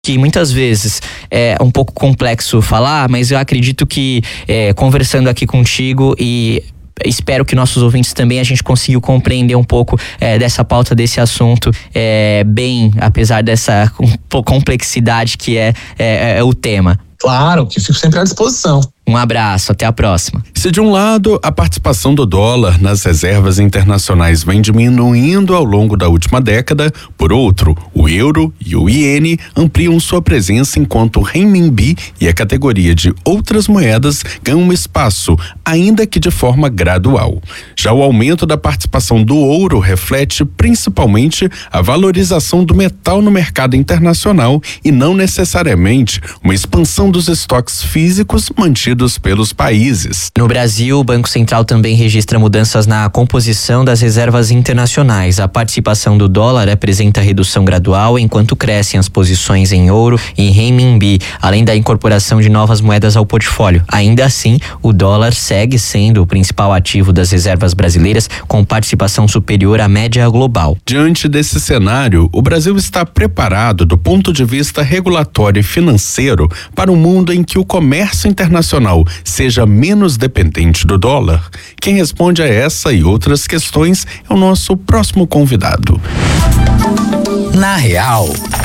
que muitas vezes é um pouco complexo falar, mas eu acredito que conversando aqui contigo e espero que nossos ouvintes também, a gente conseguiu compreender um pouco dessa pauta, desse assunto, bem, apesar dessa complexidade que é o tema. Claro, que fico sempre à disposição. Um abraço, até a próxima. Se de um lado a participação do dólar nas reservas internacionais vem diminuindo ao longo da última década, por outro, o euro e o iene ampliam sua presença enquanto o renminbi e a categoria de outras moedas ganham espaço, ainda que de forma gradual. Já o aumento da participação do ouro reflete principalmente a valorização do metal no mercado internacional e não necessariamente uma expansão dos estoques físicos mantidos pelos países. No Brasil, o Banco Central também registra mudanças na composição das reservas internacionais. A participação do dólar apresenta redução gradual, enquanto crescem as posições em ouro e renminbi, além da incorporação de novas moedas ao portfólio. Ainda assim, o dólar segue sendo o principal ativo das reservas brasileiras, com participação superior à média global. Diante desse cenário, o Brasil está preparado do ponto de vista regulatório e financeiro para um mundo em que o comércio internacional seja menos dependente do dólar? Quem responde a essa e outras questões é o nosso próximo convidado. Na Real.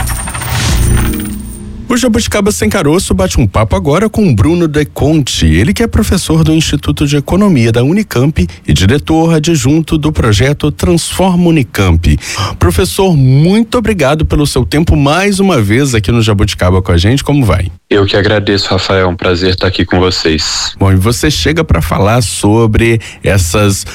O Jabuticaba Sem Caroço bate um papo agora com Bruno De Conte, ele que é professor do Instituto de Economia da Unicamp e diretor adjunto do projeto Transforma Unicamp. Professor, muito obrigado pelo seu tempo mais uma vez aqui no Jabuticaba com a gente, como vai? Eu que agradeço, Rafael, é um prazer estar aqui com vocês. Bom, e você chega para falar sobre essas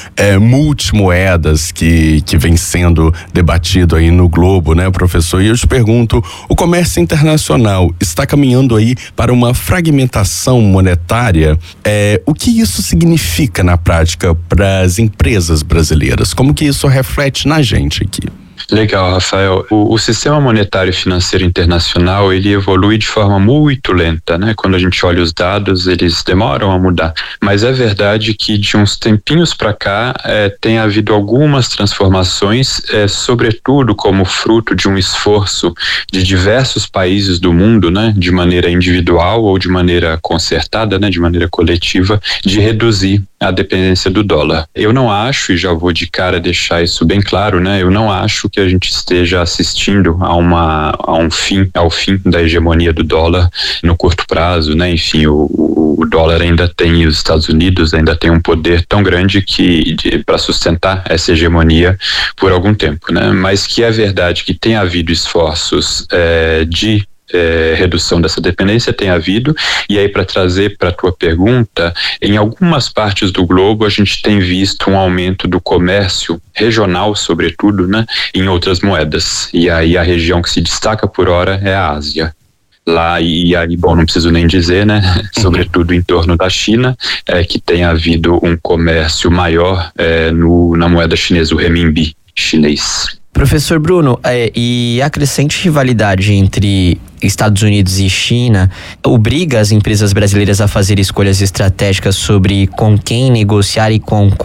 multimoedas que vem sendo debatido aí no globo, né, professor? E eu te pergunto, o comércio internacional está caminhando aí para uma fragmentação monetária. O que isso significa na prática para as empresas brasileiras? Como que isso reflete na gente aqui? Legal, Rafael. O sistema monetário e financeiro internacional, ele evolui de forma muito lenta, né? Quando a gente olha os dados, eles demoram a mudar. Mas é verdade que de uns tempinhos para cá tem havido algumas transformações, sobretudo como fruto de um esforço de diversos países do mundo, né? De maneira individual ou de maneira concertada, né? De maneira coletiva, de reduzir a dependência do dólar. Eu não acho, e já vou de cara deixar isso bem claro, né? Eu não acho que a gente esteja assistindo ao fim da hegemonia do dólar no curto prazo, né? Enfim, o dólar ainda tem, os Estados Unidos ainda tem um poder tão grande para sustentar essa hegemonia por algum tempo, né? Mas que é verdade que tem havido esforços de redução dessa dependência, tem havido, e aí para trazer para a tua pergunta, em algumas partes do globo a gente tem visto um aumento do comércio regional, sobretudo, né, em outras moedas, e aí a região que se destaca por hora é a Ásia. Lá, e aí, bom, não preciso nem dizer, né, sobretudo em torno da China, que tem havido um comércio maior na moeda chinesa, o renminbi chinês. Professor Bruno, e a crescente rivalidade entre Estados Unidos e China obriga as empresas brasileiras a fazer escolhas estratégicas sobre com quem negociar e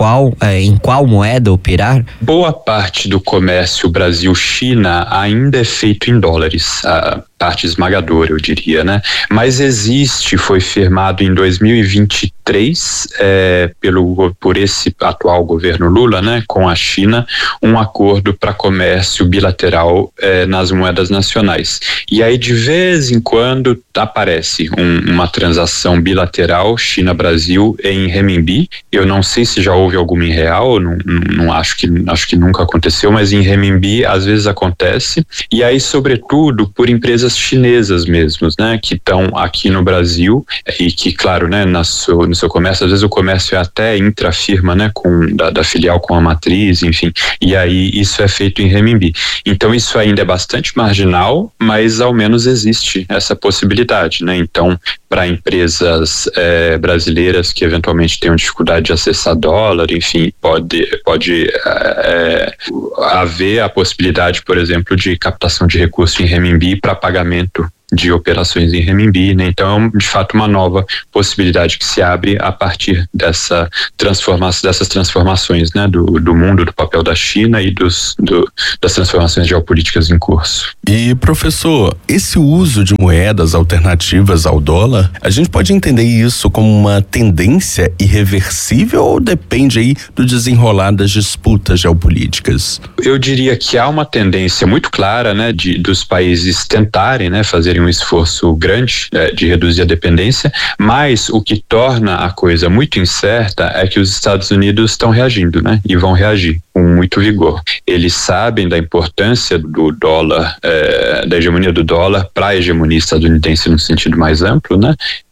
em qual moeda operar? Boa parte do comércio Brasil-China ainda é feito em dólares, a parte esmagadora, eu diria, né? Mas foi firmado em 2023 por esse atual governo Lula, né, com a China, um acordo para comércio bilateral nas moedas nacionais. E aí de vez em quando aparece uma transação bilateral China-Brasil em renminbi. Eu não sei se já houve alguma em real, não acho que nunca aconteceu, mas em renminbi às vezes acontece. E aí, sobretudo, por empresas chinesas mesmo, né, que estão aqui no Brasil e que, claro, né, no seu comércio, às vezes o comércio é até intrafirma, né, da filial com a matriz, enfim, e aí isso é feito em renminbi. Então isso ainda é bastante marginal, mas ao menos existe essa possibilidade, né? Então, para empresas brasileiras que eventualmente tenham dificuldade de acessar dólar, enfim, pode haver a possibilidade, por exemplo, de captação de recursos em renminbi para pagamento de operações em renminbi, né? Então é de fato uma nova possibilidade que se abre a partir dessas transformações, né? Do mundo, do papel da China e das transformações geopolíticas em curso. E professor, esse uso de moedas alternativas ao dólar, a gente pode entender isso como uma tendência irreversível ou depende aí do desenrolar das disputas geopolíticas? Eu diria que há uma tendência muito clara, né, dos países tentarem, né, fazerem um esforço grande de reduzir a dependência, mas o que torna a coisa muito incerta é que os Estados Unidos estão reagindo, né, e vão reagir com muito vigor. Eles sabem da importância do dólar, da hegemonia do dólar para a hegemonia estadunidense no sentido mais amplo, né,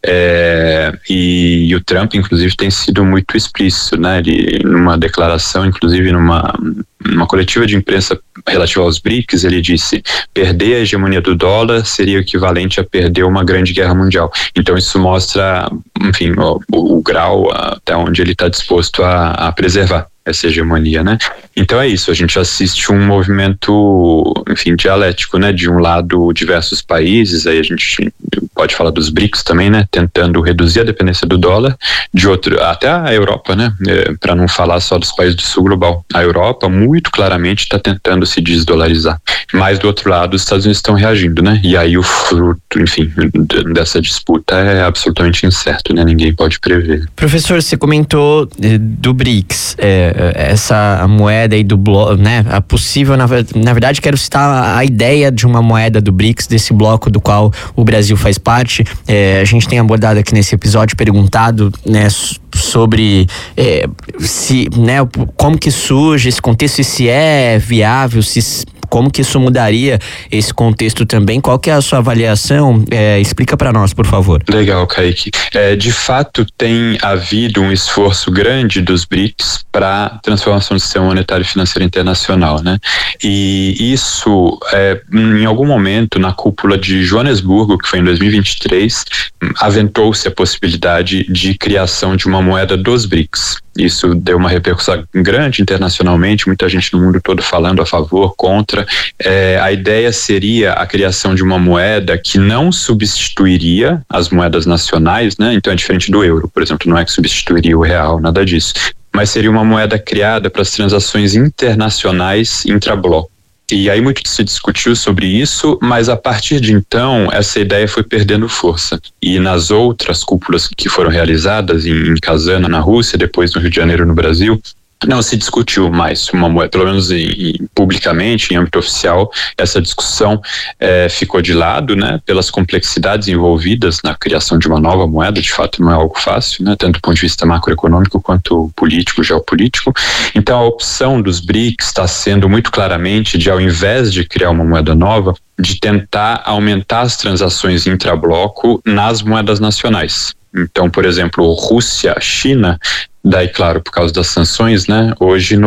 e o Trump, inclusive, tem sido muito explícito, né, ele, numa declaração, inclusive numa coletiva de imprensa relativa aos BRICS, ele disse: perder a hegemonia do dólar seria o equivalente a perder uma grande guerra mundial. Então isso mostra, enfim, o grau até onde ele está disposto a preservar essa hegemonia, né? Então é isso, a gente assiste um movimento, enfim, dialético, né? De um lado, diversos países, aí a gente pode falar dos BRICS também, né? Tentando reduzir a dependência do dólar, de outro, até a Europa, né? Para não falar só dos países do sul global. A Europa, muito claramente, está tentando se desdolarizar. Mas, do outro lado, os Estados Unidos estão reagindo, né? E aí o fruto, enfim, dessa disputa é absolutamente incerto, né? Ninguém pode prever. Professor, você comentou do BRICS, essa moeda aí do bloco, né? A possível, na verdade, quero citar a ideia de uma moeda do BRICS, desse bloco do qual o Brasil faz parte. A gente tem abordado aqui nesse episódio, perguntado, né, sobre se, né, como que surge esse contexto, e se é viável, como que isso mudaria esse contexto também. Qual que é a sua avaliação? Explica para nós, por favor. Legal, Kaique. De fato, tem havido um esforço grande dos BRICS para a transformação do sistema monetário e financeiro internacional, né? E isso, em algum momento, na cúpula de Joanesburgo, que foi em 2023, aventou-se a possibilidade de criação de uma moeda dos BRICS. Isso deu uma repercussão grande internacionalmente, muita gente no mundo todo falando a favor, contra. A ideia seria a criação de uma moeda que não substituiria as moedas nacionais, né? Então é diferente do euro, por exemplo, não é que substituiria o real, nada disso. Mas seria uma moeda criada para as transações internacionais intrabloco. E aí muito se discutiu sobre isso, mas a partir de então essa ideia foi perdendo força. E nas outras cúpulas que foram realizadas em Kazan, na Rússia, depois no Rio de Janeiro, no Brasil, não se discutiu mais uma moeda, pelo menos publicamente, em âmbito oficial, essa discussão ficou de lado, né, pelas complexidades envolvidas na criação de uma nova moeda. De fato não é algo fácil, né, tanto do ponto de vista macroeconômico quanto político, geopolítico. Então a opção dos BRICS está sendo muito claramente de, ao invés de criar uma moeda nova, de tentar aumentar as transações intrabloco nas moedas nacionais. Então, por exemplo, Rússia, China, daí, claro, por causa das sanções, né? Hoje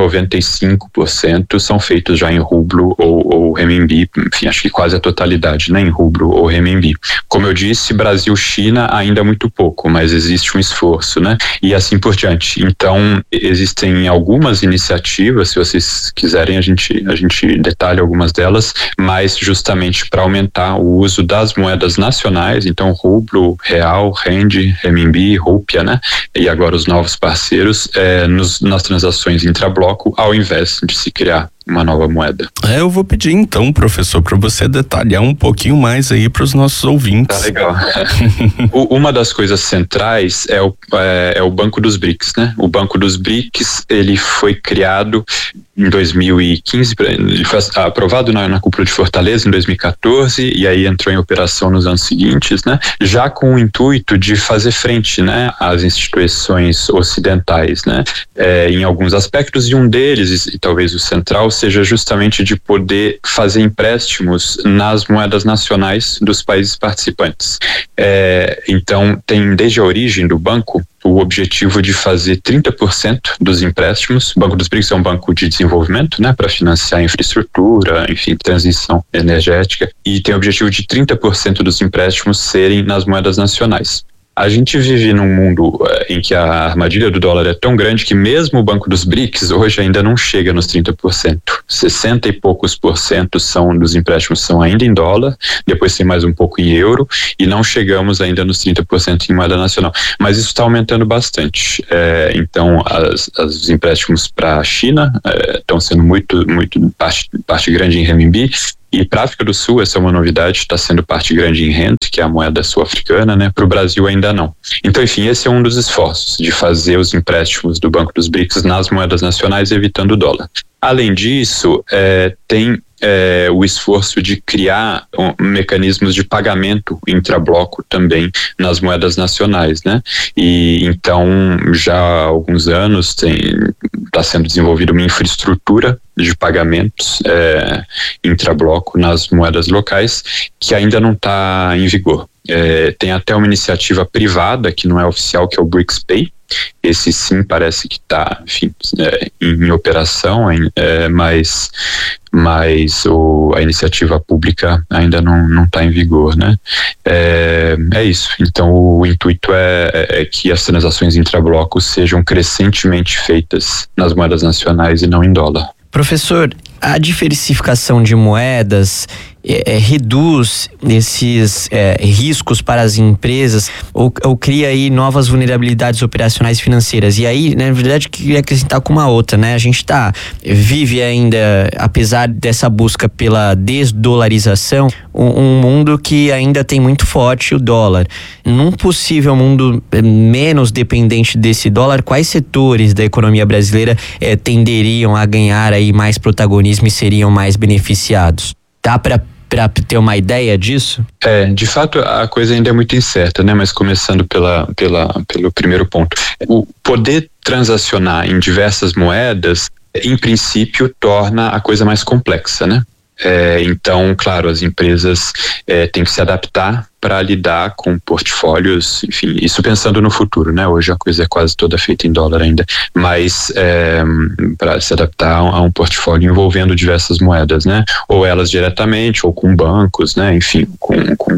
95% são feitos já em rublo ou renminbi, enfim, acho que quase a totalidade, né? Em rublo ou renminbi. Como eu disse, Brasil, China ainda muito pouco, mas existe um esforço, né? E assim por diante. Então, existem algumas iniciativas, se vocês quiserem, a gente detalha algumas delas, mas justamente para aumentar o uso das moedas nacionais, então rublo, real, rende, renminbi, rúpia, né? E agora os novos parceiros nas transações intrabloco, ao invés de se criar uma nova moeda. Eu vou pedir então, professor, para você detalhar um pouquinho mais aí para os nossos ouvintes. Tá legal. Uma das coisas centrais é o Banco dos BRICS, né? O Banco dos BRICS, ele foi criado em 2015, ele foi aprovado na cúpula de Fortaleza em 2014 e aí entrou em operação nos anos seguintes, né? Já com o intuito de fazer frente, né, às instituições ocidentais, né? Em alguns aspectos, e um deles, e talvez o central, seja justamente de poder fazer empréstimos nas moedas nacionais dos países participantes. Então, tem desde a origem do banco o objetivo de fazer 30% dos empréstimos. O Banco dos BRICS é um banco de desenvolvimento, né, para financiar infraestrutura, enfim, transição energética, e tem o objetivo de 30% dos empréstimos serem nas moedas nacionais. A gente vive num mundo em que a armadilha do dólar é tão grande que mesmo o Banco dos BRICS hoje ainda não chega nos 30%. 60 e poucos % dos empréstimos são ainda em dólar, depois tem mais um pouco em euro, e não chegamos ainda nos 30% em moeda nacional. Mas isso está aumentando bastante. Então, os empréstimos para a China estão sendo muito parte grande em renminbi. E para a África do Sul, essa é uma novidade, está sendo parte grande em rand, que é a moeda sul-africana, né? Para o Brasil ainda não. Então, enfim, esse é um dos esforços de fazer os empréstimos do Banco dos BRICS nas moedas nacionais, evitando o dólar. Além disso, tem o esforço de criar mecanismos de pagamento intrabloco também nas moedas nacionais, né? E então, já há alguns anos está sendo desenvolvida uma infraestrutura de pagamentos intrabloco nas moedas locais que ainda não está em vigor. Tem até uma iniciativa privada que não é oficial, que é o BRICS Pay. Esse sim parece que está, enfim, em operação, mas a iniciativa pública ainda não está em vigor, né? É isso. Então o intuito é que as transações intrablocos sejam crescentemente feitas nas moedas nacionais e não em dólar. Professor, a diversificação de moedas reduz esses riscos para as empresas ou cria aí novas vulnerabilidades operacionais financeiras. E aí, na verdade, eu queria acrescentar com uma outra, né? A gente vive ainda, apesar dessa busca pela desdolarização, um mundo que ainda tem muito forte o dólar. Num possível mundo menos dependente desse dólar, quais setores da economia brasileira tenderiam a ganhar aí mais protagonismo e seriam mais beneficiados? Dá para ter uma ideia disso? De fato, a coisa ainda é muito incerta, né? Mas começando pelo primeiro ponto. O poder transacionar em diversas moedas, em princípio, torna a coisa mais complexa, né? Então, claro, as empresas têm que se adaptar para lidar com portfólios, enfim, isso pensando no futuro, né? Hoje a coisa é quase toda feita em dólar ainda, mas para se adaptar a um portfólio envolvendo diversas moedas, né? Ou elas diretamente, ou com bancos, né? Enfim, com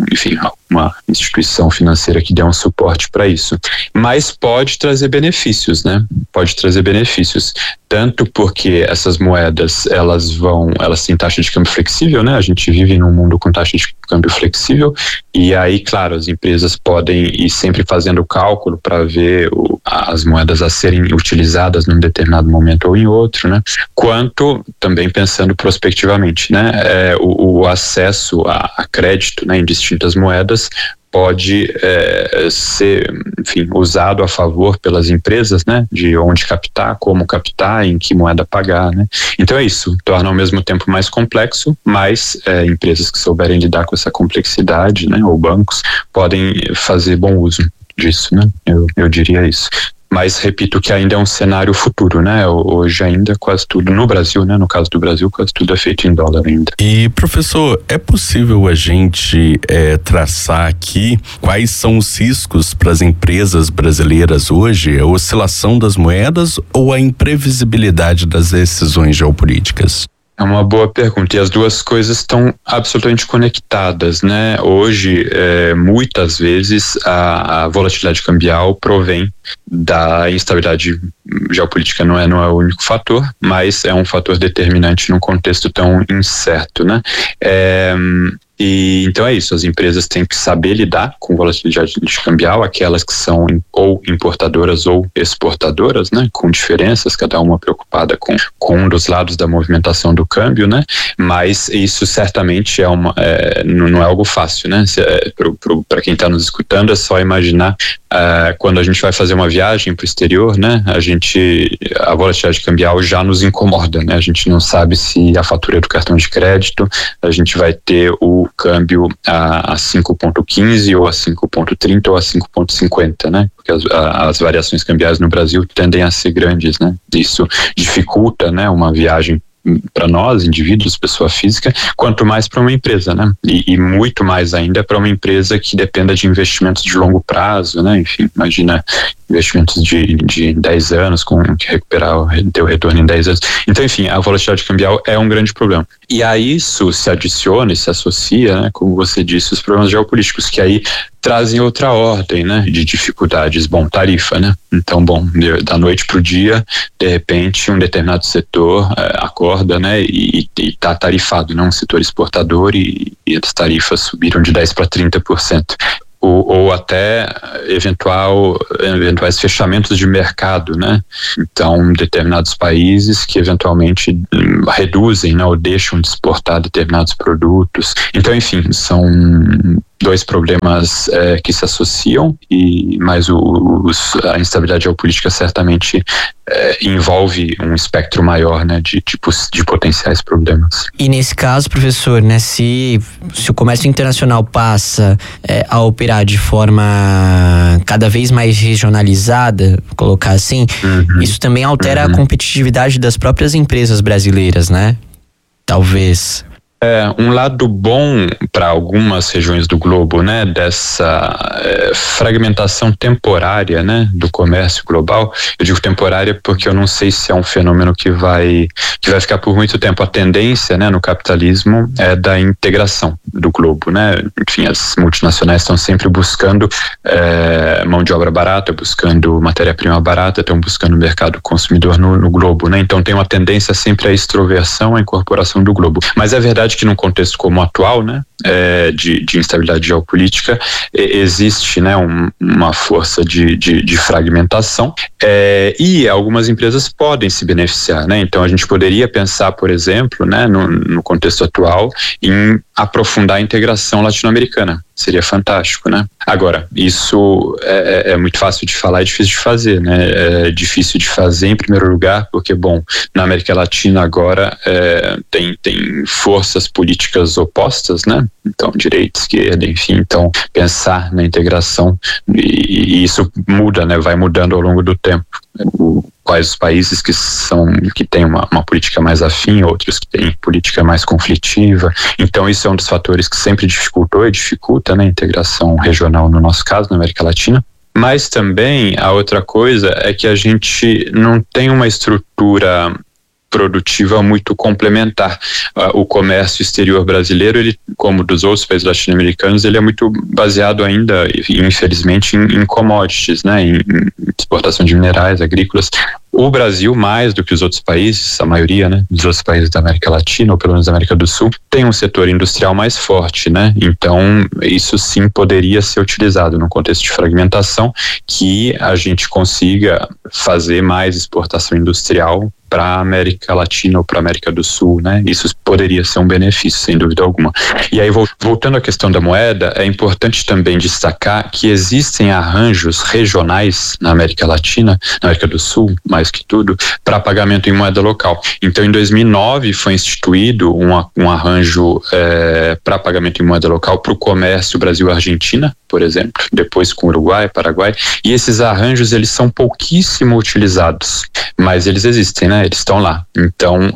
uma instituição financeira que dê um suporte para isso. Mas pode trazer benefícios, né? Pode trazer benefícios, tanto porque essas moedas, elas têm taxa de câmbio flexível, né? A gente vive num mundo com taxa de câmbio flexível, e aí, claro, as empresas podem ir sempre fazendo o cálculo para ver as moedas a serem utilizadas num determinado momento ou em outro, né? Quanto também pensando prospectivamente, né? O acesso a crédito, né, em distintas moedas pode ser, enfim, usado a favor pelas empresas, né, de onde captar, como captar, em que moeda pagar, né. Então é isso, torna ao mesmo tempo mais complexo, mas empresas que souberem lidar com essa complexidade, né, ou bancos, podem fazer bom uso disso, né, eu diria isso. Mas repito que ainda é um cenário futuro, né? Hoje ainda quase tudo no Brasil, né? No caso do Brasil, quase tudo é feito em dólar ainda. E, professor, é possível a gente traçar aqui quais são os riscos para as empresas brasileiras hoje? A oscilação das moedas ou a imprevisibilidade das decisões geopolíticas? É uma boa pergunta, e as duas coisas estão absolutamente conectadas, né? Hoje, muitas vezes, a volatilidade cambial provém da instabilidade geopolítica, não é o único fator, mas é um fator determinante num contexto tão incerto, né? E então é isso, as empresas têm que saber lidar com volatilidade cambial, aquelas que são ou importadoras ou exportadoras, né, com diferenças, cada uma preocupada com um dos lados da movimentação do câmbio, né, mas isso certamente não é algo fácil, né, para quem está nos escutando é só imaginar quando a gente vai fazer uma viagem para o exterior, né, a volatilidade cambial já nos incomoda, né, a gente não sabe se a fatura é do cartão de crédito, a gente vai ter o câmbio a 5,15 ou a 5,30 ou a 5,50, né? Porque as variações cambiais no Brasil tendem a ser grandes, né? Isso dificulta, né, uma viagem para nós, indivíduos, pessoa física, quanto mais para uma empresa, né? E muito mais ainda para uma empresa que dependa de investimentos de longo prazo, né? Enfim, imagina investimentos de 10 anos, que ter o retorno em 10 anos. Então, enfim, a volatilidade cambial é um grande problema. E a isso se adiciona e se associa, né, como você disse, os problemas geopolíticos, que aí trazem outra ordem, né, de dificuldades. Bom, tarifa, né? Então, da noite para o dia, de repente, um determinado setor acorda, né, e está tarifado, né, um setor exportador e as tarifas subiram de 10% para 30%. Ou até eventuais fechamentos de mercado, né? Então, determinados países que eventualmente reduzem, né, ou deixam de exportar determinados produtos. Então, enfim, são dois problemas que se associam, mas a instabilidade geopolítica certamente envolve um espectro maior, né, de potenciais problemas. E nesse caso, professor, né, se o comércio internacional passa a operar de forma cada vez mais regionalizada, vou colocar assim, isso também altera a competitividade das próprias empresas brasileiras, né? Talvez. Um lado bom para algumas regiões do globo, né, dessa fragmentação temporária, né, do comércio global. Eu digo temporária porque eu não sei se é um fenômeno que vai ficar por muito tempo. A tendência, né, no capitalismo é da integração do globo, né. Enfim, as multinacionais estão sempre buscando mão de obra barata, buscando matéria-prima barata, estão buscando mercado consumidor no globo, né. Então tem uma tendência sempre à extroversão, à incorporação do globo. Mas é verdade que num contexto como o atual, né, de instabilidade geopolítica, existe, né, uma força de fragmentação, e algumas empresas podem se beneficiar, né. Então a gente poderia pensar, por exemplo, né, no contexto atual, em aprofundar a integração latino-americana. Seria fantástico, né? Agora, isso é muito fácil de falar e difícil de fazer, né? É difícil de fazer, em primeiro lugar, porque, na América Latina agora tem forças políticas opostas, né? Então, direita, esquerda, enfim, então pensar na integração e isso muda, né? Vai mudando ao longo do tempo. Quais os países que têm uma política mais afim, outros que têm política mais conflitiva. Então isso é um dos fatores que sempre dificultou e dificulta, né, a integração regional, no nosso caso, na América Latina. Mas também a outra coisa é que a gente não tem uma estrutura produtiva muito complementar. O comércio exterior brasileiro, ele, como dos outros países latino-americanos, ele é muito baseado ainda, infelizmente, em commodities, né, em exportação de minerais, agrícolas. O Brasil, mais do que os outros países, a maioria, né, dos outros países da América Latina, ou pelo menos da América do Sul, tem um setor industrial mais forte, né? Então, isso sim poderia ser utilizado num contexto de fragmentação, que a gente consiga fazer mais exportação industrial para a América Latina ou para a América do Sul, né? Isso poderia ser um benefício, sem dúvida alguma. E aí, voltando à questão da moeda, é importante também destacar que existem arranjos regionais na América Latina, na América do Sul, mais que tudo, para pagamento em moeda local. Então, em 2009, foi instituído um arranjo para pagamento em moeda local para o comércio Brasil-Argentina, por exemplo, depois com Uruguai, Paraguai, e esses arranjos, eles são pouquíssimo utilizados, mas eles existem, né? Eles estão lá. Então,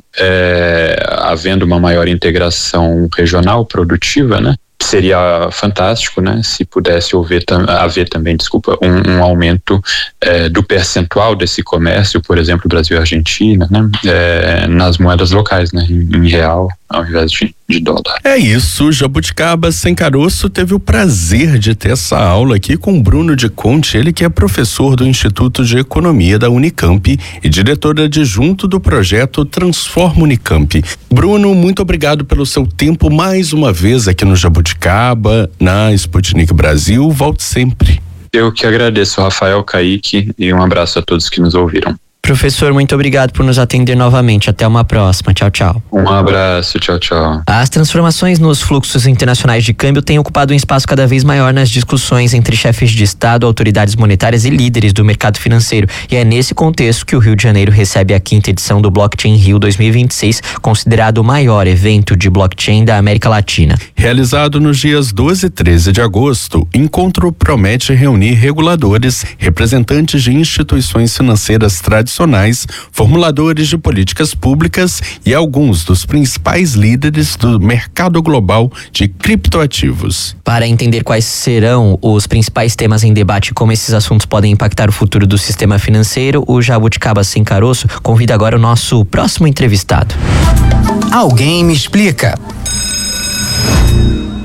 havendo uma maior integração regional produtiva, né, seria fantástico, né, se pudesse haver também, um aumento do percentual desse comércio, por exemplo, Brasil e Argentina, né, nas moedas locais, né, em real, ao invés de dólar. É isso, Jabuticaba Sem Caroço teve o prazer de ter essa aula aqui com Bruno de Conte, ele que é professor do Instituto de Economia da Unicamp e diretor adjunto do projeto Transforma Unicamp. Bruno, muito obrigado pelo seu tempo mais uma vez aqui no Jabuticaba, na Sputnik Brasil. Volte sempre. Eu que agradeço, Rafael, Kaique, e um abraço a todos que nos ouviram. Professor, muito obrigado por nos atender novamente. Até uma próxima. Tchau, tchau. Um abraço. Tchau, tchau. As transformações nos fluxos internacionais de câmbio têm ocupado um espaço cada vez maior nas discussões entre chefes de Estado, autoridades monetárias e líderes do mercado financeiro. E é nesse contexto que o Rio de Janeiro recebe a 5ª edição do Blockchain Rio 2026, considerado o maior evento de blockchain da América Latina. Realizado nos dias 12 e 13 de agosto, o encontro promete reunir reguladores, representantes de instituições financeiras tradicionais, formuladores de políticas públicas e alguns dos principais líderes do mercado global de criptoativos. Para entender quais serão os principais temas em debate e como esses assuntos podem impactar o futuro do sistema financeiro, o Jabuticaba Sem Caroço convida agora o nosso próximo entrevistado. Alguém me explica.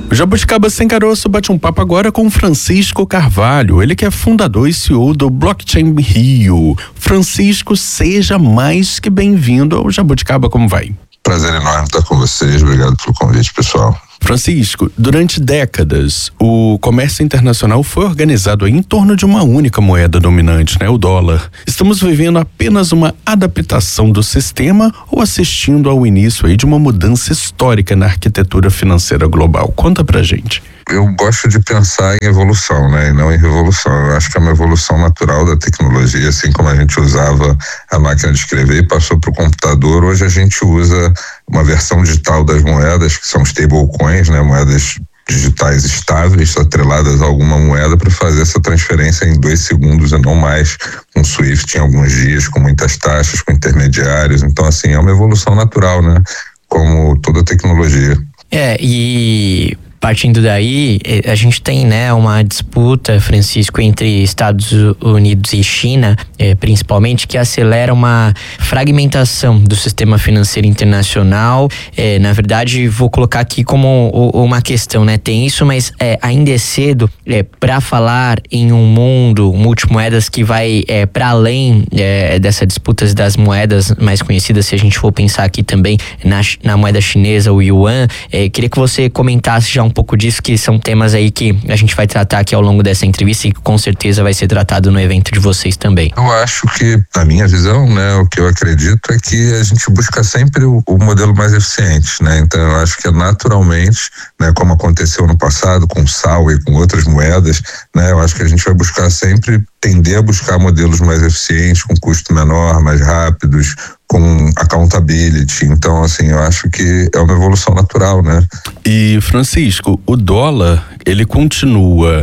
O Jabuticaba Sem Caroço bate um papo agora com Francisco Carvalho, ele que é fundador e CEO do Blockchain Rio. Francisco, seja mais que bem-vindo ao Jabuticaba, como vai? Prazer enorme estar com vocês, obrigado pelo convite, pessoal. Francisco, durante décadas, o comércio internacional foi organizado em torno de uma única moeda dominante, né? O dólar. Estamos vivendo apenas uma adaptação do sistema ou assistindo ao início aí de uma mudança histórica na arquitetura financeira global? Conta pra gente. Eu gosto de pensar em evolução, né? E não em revolução. Eu acho que é uma evolução natural da tecnologia, assim como a gente usava a máquina de escrever e passou para o computador. Hoje a gente usa uma versão digital das moedas, que são stablecoins, né? Moedas digitais estáveis, atreladas a alguma moeda, para fazer essa transferência em 2 segundos e não mais com SWIFT em alguns dias, com muitas taxas, com intermediários. Então, assim, é uma evolução natural, né? Como toda tecnologia. E partindo daí, a gente tem, né, uma disputa, Francisco, entre Estados Unidos e China, principalmente, que acelera uma fragmentação do sistema financeiro internacional. Na verdade, vou colocar aqui como uma questão, né? Tem isso, mas ainda é cedo para falar em um mundo multimoedas que vai para além dessa disputa das moedas mais conhecidas. Se a gente for pensar aqui também na moeda chinesa, o yuan, queria que você comentasse já um pouco disso, que são temas aí que a gente vai tratar aqui ao longo dessa entrevista e que com certeza vai ser tratado no evento de vocês também. Eu acho que, na minha visão, né, o que eu acredito é que a gente busca sempre o modelo mais eficiente, né? Então eu acho que naturalmente, né, como aconteceu no passado com o SAL e com outras moedas, né, eu acho que a gente vai buscar sempre tender a buscar modelos mais eficientes, com custo menor, mais rápidos, com accountability. Então, assim, eu acho que é uma evolução natural, né? E, Francisco, o dólar, ele continua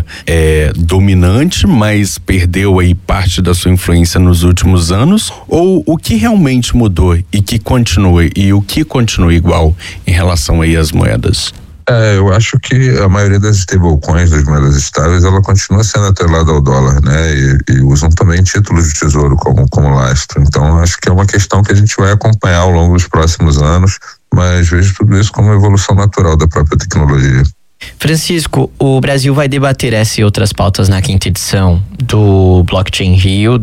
dominante, mas perdeu aí parte da sua influência nos últimos anos? Ou o que realmente mudou e que continua, e o que continua igual em relação aí às moedas? Eu acho que a maioria das stablecoins, das moedas estáveis, ela continua sendo atrelada ao dólar, né? E usam também títulos de tesouro como lastro. Então, acho que é uma questão que a gente vai acompanhar ao longo dos próximos anos, mas vejo tudo isso como uma evolução natural da própria tecnologia. Francisco, o Brasil vai debater essa e outras pautas na 5ª edição do Blockchain Rio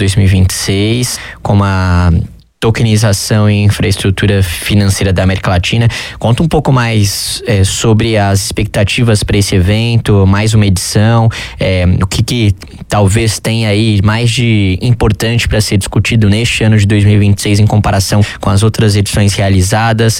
2026, como a tokenização e infraestrutura financeira da América Latina. Conta um pouco mais sobre as expectativas para esse evento, mais uma edição, o que talvez tenha aí mais de importante para ser discutido neste ano de 2026 em comparação com as outras edições realizadas,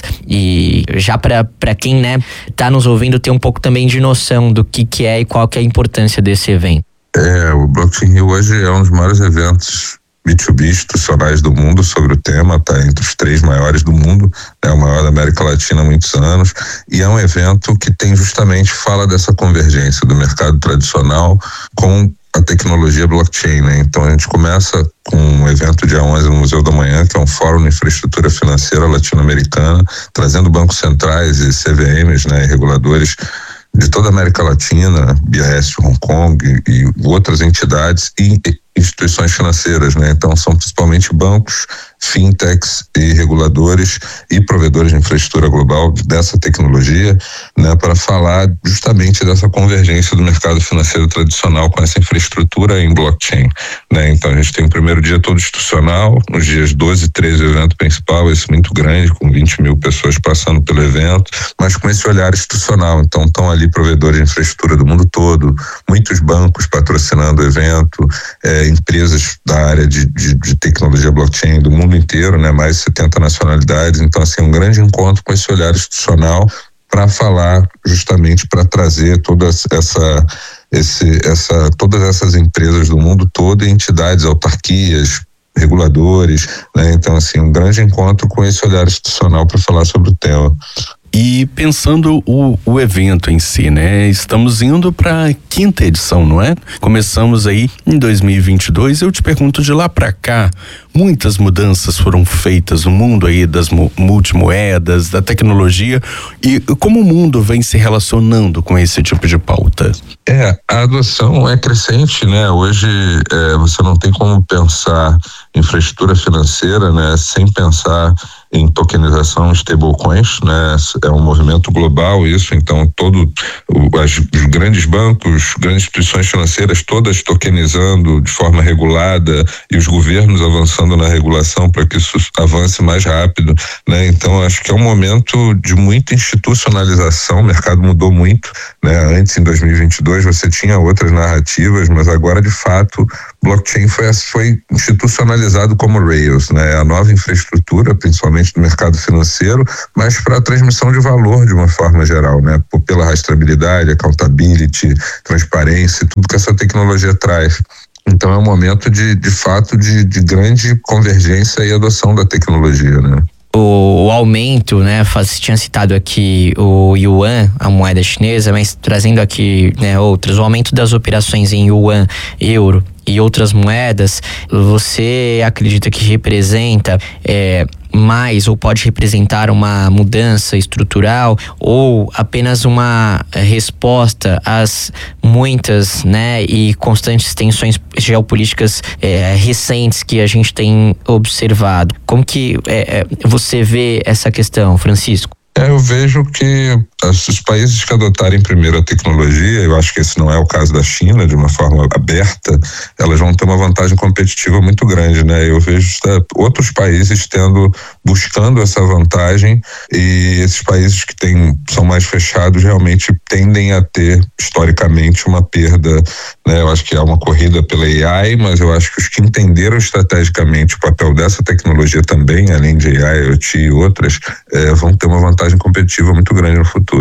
e já para quem, né, tá nos ouvindo ter um pouco também de noção do que é e qual que é a importância desse evento. O Blockchain Rio hoje é um dos maiores eventos B2B institucionais do mundo sobre o tema, está entre os 3 maiores do mundo, é o maior da América Latina há muitos anos, e é um evento que fala dessa convergência do mercado tradicional com a tecnologia blockchain, né? Então a gente começa com um evento dia 11 no Museu da Manhã, que é um fórum de infraestrutura financeira latino-americana, trazendo bancos centrais e CVMs, né, e reguladores de toda a América Latina, BIS, Hong Kong e outras entidades e instituições financeiras, né? Então são principalmente bancos, fintechs e reguladores e provedores de infraestrutura global dessa tecnologia, né, para falar justamente dessa convergência do mercado financeiro tradicional com essa infraestrutura em blockchain, né? Então a gente tem o primeiro dia todo institucional, nos dias 12 e 13 o evento principal, esse muito grande, com 20 mil pessoas passando pelo evento, mas com esse olhar institucional. Então estão ali provedores de infraestrutura do mundo todo, muitos bancos patrocinando o evento, empresas da área de tecnologia blockchain do mundo inteiro, né, mais de 70 nacionalidades. Então, assim, um grande encontro com esse olhar institucional para falar justamente, para trazer todas essas empresas do mundo todo, entidades, autarquias, reguladores, né? Então, assim, um grande encontro com esse olhar institucional para falar sobre o tema. E pensando o evento em si, né? Estamos indo para a 5ª edição, não é? Começamos aí em 2022. Eu te pergunto, de lá para cá, muitas mudanças foram feitas no mundo aí das multimoedas, da tecnologia, e como o mundo vem se relacionando com esse tipo de pauta? A adoção é crescente, né? Hoje você não tem como pensar infraestrutura financeira, né, sem pensar em tokenização, stablecoins, né? É um movimento global isso, então os grandes bancos, grandes instituições financeiras todas tokenizando de forma regulada e os governos avançando na regulação para que isso avance mais rápido, né? Então acho que é um momento de muita institucionalização, o mercado mudou muito, né? Antes, em 2022, você tinha outras narrativas, mas agora de fato blockchain foi institucionalizado como Rails, né? A nova infraestrutura, principalmente do mercado financeiro, mas para a transmissão de valor de uma forma geral, né? Pela rastreabilidade, accountability, transparência, tudo que essa tecnologia traz. Então é um momento de fato de grande convergência e adoção da tecnologia, né? O aumento, né, tinha citado aqui o yuan, a moeda chinesa, mas trazendo aqui, né, outras, o aumento das operações em yuan, euro e outras moedas, você acredita que representa mais, ou pode representar uma mudança estrutural, ou apenas uma resposta às muitas, né, e constantes tensões geopolíticas recentes que a gente tem observado? Como que você vê essa questão, Francisco? Eu vejo que os países que adotarem primeiro a tecnologia, eu acho que esse não é o caso da China, de uma forma aberta, elas vão ter uma vantagem competitiva muito grande, né? Eu vejo outros países buscando essa vantagem, e esses países que são mais fechados realmente tendem a ter, historicamente, uma perda, né? Eu acho que há uma corrida pela AI, mas eu acho que os que entenderam estrategicamente o papel dessa tecnologia também, além de AI, IoT e outras, vão ter uma vantagem competitiva muito grande no futuro.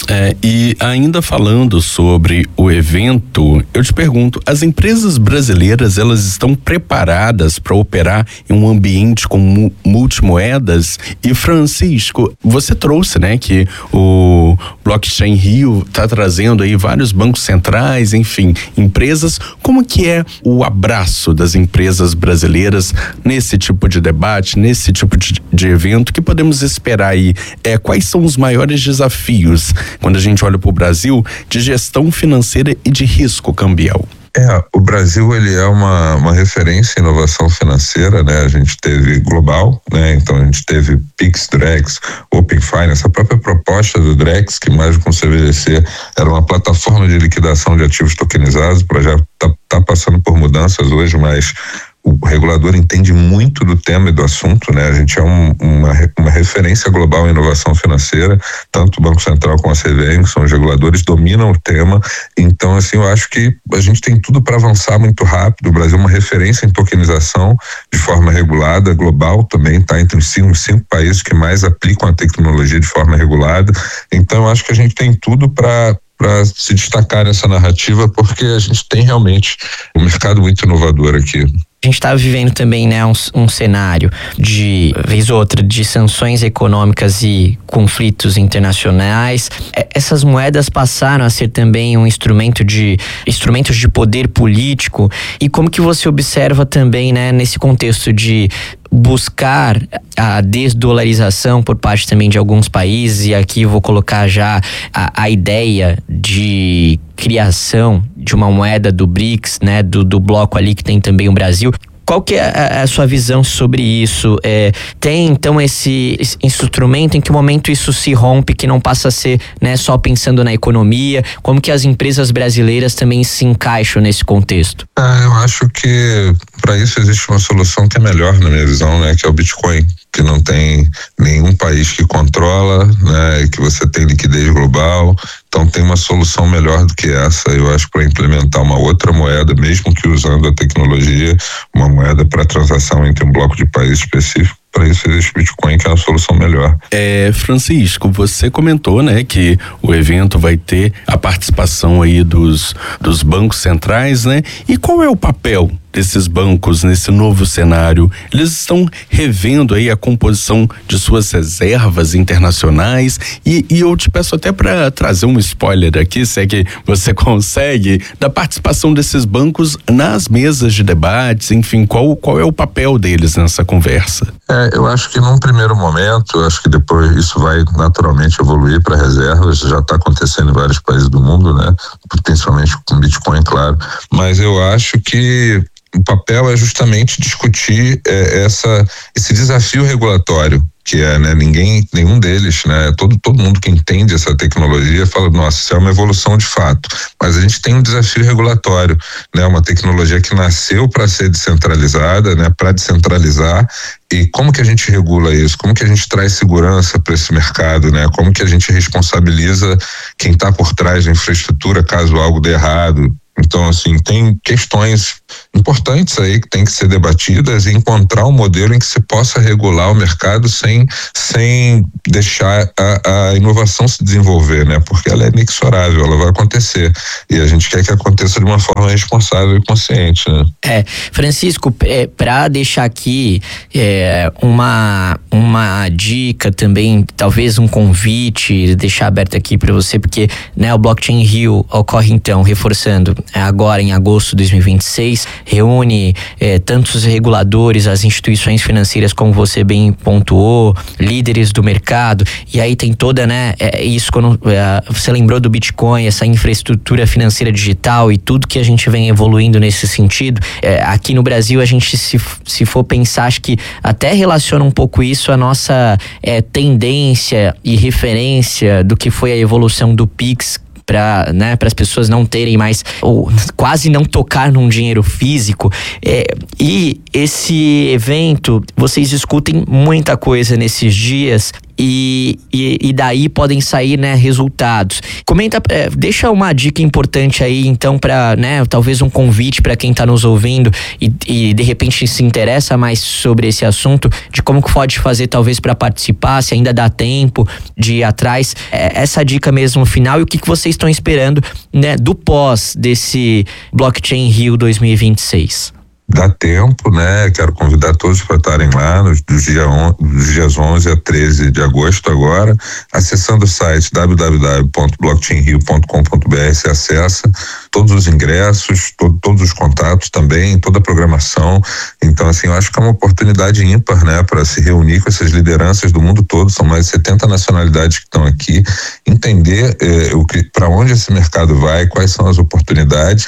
E ainda falando sobre o evento, eu te pergunto, as empresas brasileiras, elas estão preparadas para operar em um ambiente com multimoedas? E Francisco, você trouxe, né, que o Blockchain Rio está trazendo aí vários bancos centrais, enfim, empresas. Como que é o abraço das empresas brasileiras nesse tipo de debate, nesse tipo de evento? O que podemos esperar aí? Quais são os maiores desafios quando a gente olha para o Brasil, de gestão financeira e de risco cambial? O Brasil, ele é uma referência em inovação financeira, né? A gente teve global, né? Então a gente teve Pix, Drex, Open Finance, a própria proposta do Drex, que mais do que um CBDC era uma plataforma de liquidação de ativos tokenizados, para já tá passando por mudanças hoje, mas o regulador entende muito do tema e do assunto, né? A gente é uma referência global em inovação financeira, tanto o Banco Central como a CVM, que são os reguladores, dominam o tema. Então, assim, eu acho que a gente tem tudo para avançar muito rápido. O Brasil é uma referência em tokenização de forma regulada, global também, está entre os cinco países que mais aplicam a tecnologia de forma regulada. Então, eu acho que a gente tem tudo para se destacar nessa narrativa, porque a gente tem realmente um mercado muito inovador aqui. A gente está vivendo também, né, um cenário de, vez ou outra, de sanções econômicas e conflitos internacionais. Essas moedas passaram a ser também instrumentos de poder político. E como que você observa também, né, nesse contexto de buscar a desdolarização por parte também de alguns países, e aqui eu vou colocar já a ideia de criação de uma moeda do BRICS, né, do bloco ali que tem também o Brasil. Qual que é a sua visão sobre isso? Tem então esse instrumento, em que momento isso se rompe, que não passa a ser, né, só pensando na economia? Como que as empresas brasileiras também se encaixam nesse contexto? Eu acho que para isso existe uma solução que é melhor, na minha visão, né, que é o Bitcoin, que não tem nenhum país que controla, né, que você tem liquidez global. Então tem uma solução melhor do que essa, eu acho, para implementar uma outra moeda, mesmo que usando a tecnologia, uma moeda para transação entre um bloco de país específico. Para isso existe o Bitcoin, que é uma solução melhor. Francisco, você comentou, né, que o evento vai ter a participação aí dos bancos centrais, né? E qual é o papel desses bancos nesse novo cenário? Eles estão revendo aí a composição de suas reservas internacionais e eu te peço até para trazer um spoiler aqui, se é que você consegue, da participação desses bancos nas mesas de debates, enfim, qual é o papel deles nessa conversa? Eu acho que num primeiro momento, acho que depois isso vai naturalmente evoluir para reservas, já está acontecendo em vários países do mundo, né? Principalmente com Bitcoin, claro, mas eu acho que o papel é justamente discutir esse desafio regulatório, que é, né, nenhum deles, né, todo mundo que entende essa tecnologia fala, nossa, isso é uma evolução de fato, mas a gente tem um desafio regulatório, né, uma tecnologia que nasceu para ser descentralizada, né, para descentralizar, e como que a gente regula isso? Como que a gente traz segurança para esse mercado, né? Como que a gente responsabiliza quem está por trás da infraestrutura caso algo dê errado? Então, assim, tem questões importantes aí que tem que ser debatidas e encontrar um modelo em que se possa regular o mercado sem deixar a inovação se desenvolver, né? Porque ela é inexorável, ela vai acontecer e a gente quer que aconteça de uma forma responsável e consciente, né? Francisco, para deixar aqui uma dica também, talvez um convite, deixar aberto aqui para você, porque, né, o Blockchain Rio ocorre então, reforçando, agora em agosto de 2026, reúne tantos reguladores, as instituições financeiras, como você bem pontuou, líderes do mercado, e aí tem toda, né, isso quando você lembrou do Bitcoin, essa infraestrutura financeira digital e tudo que a gente vem evoluindo nesse sentido. Aqui no Brasil, a gente, se for pensar, acho que até relaciona um pouco isso à nossa tendência e referência do que foi a evolução do Pix, para, né, as pessoas não terem mais, ou quase não tocar num dinheiro físico. E esse evento, vocês discutem muita coisa nesses dias e daí podem sair, né, resultados. Comenta, deixa uma dica importante aí então para, né, talvez um convite para quem está nos ouvindo e de repente se interessa mais sobre esse assunto, de como que pode fazer talvez para participar, se ainda dá tempo de ir atrás, essa dica mesmo final, e o que vocês estão esperando, né, do pós desse Blockchain Rio 2026. Dá tempo, né? Quero convidar todos para estarem lá dos dias 11 a 13 de agosto agora, acessando o site www.blockchainrio.com.br, se acessa todos os ingressos, todos os contatos também, toda a programação. Então, assim, eu acho que é uma oportunidade ímpar, né, para se reunir com essas lideranças do mundo todo, são mais de 70 nacionalidades que estão aqui, entender para onde esse mercado vai, quais são as oportunidades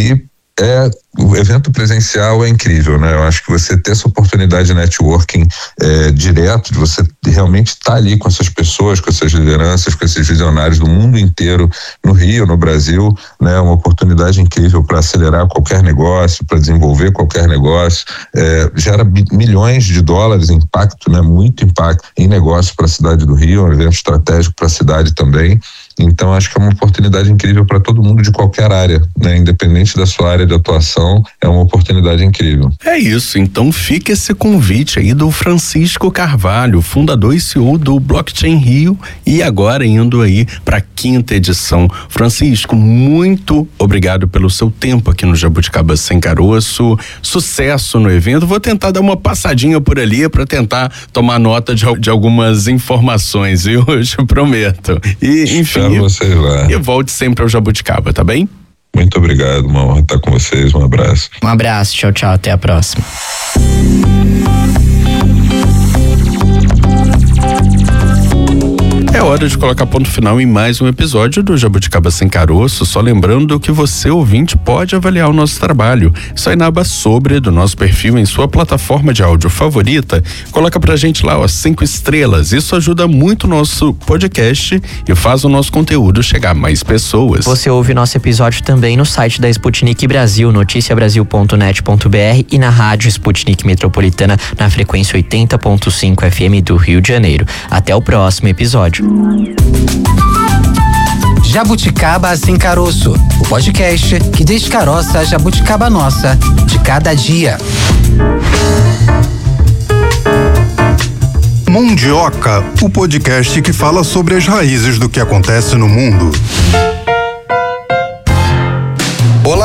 o evento presencial é incrível, né? Eu acho que você ter essa oportunidade de networking direto, de você realmente estar ali com essas pessoas, com essas lideranças, com esses visionários do mundo inteiro, no Rio, no Brasil, né? Uma oportunidade incrível para acelerar qualquer negócio, para desenvolver qualquer negócio, gera milhões de dólares em impacto, né? Muito impacto em negócio para a cidade do Rio, um evento estratégico para a cidade também. Então, acho que é uma oportunidade incrível para todo mundo de qualquer área, né? Independente da sua área de atuação, é uma oportunidade incrível. É isso, então fica esse convite aí do Francisco Carvalho, fundador e CEO do Blockchain Rio, e agora indo aí para a 5ª edição. Francisco, muito obrigado pelo seu tempo aqui no Jabuticaba Sem Caroço, sucesso no evento. Vou tentar dar uma passadinha por ali para tentar tomar nota de algumas informações, viu? Eu te prometo. E, enfim, vocês lá. E volte sempre ao Jabuticaba, tá bem? Muito obrigado, uma honra estar com vocês, um abraço. Um abraço, tchau, tchau, até a próxima. É hora de colocar ponto final em mais um episódio do Jabuticaba Sem Caroço, só lembrando que você, ouvinte, pode avaliar o nosso trabalho. Só ir na aba Sobre do nosso perfil em sua plataforma de áudio favorita, coloca pra gente lá, 5 estrelas. Isso ajuda muito o nosso podcast e faz o nosso conteúdo chegar a mais pessoas. Você ouve nosso episódio também no site da Sputnik Brasil, noticiabrasil.net.br, e na rádio Sputnik Metropolitana na frequência 80.5 FM do Rio de Janeiro. Até o próximo episódio. Jabuticaba Sem Caroço, o podcast que descaroça a jabuticaba nossa de cada dia. Mundioca, o podcast que fala sobre as raízes do que acontece no mundo. Olá,